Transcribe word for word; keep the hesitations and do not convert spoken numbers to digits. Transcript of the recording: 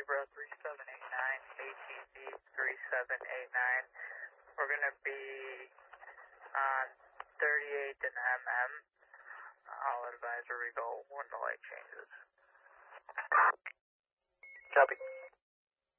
Libra three seven eight nine, A T Z three seven eight nine. We're going to be on thirty-eight and M M. I'll advise where we go when the light changes. Copy.